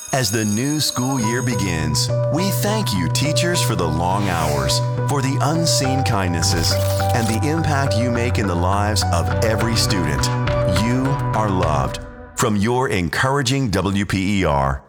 As the new school year begins, we thank you, teachers, for the long hours, for the unseen kindnesses, and the impact you make in the lives of every student. You are loved. From your encouraging WPER,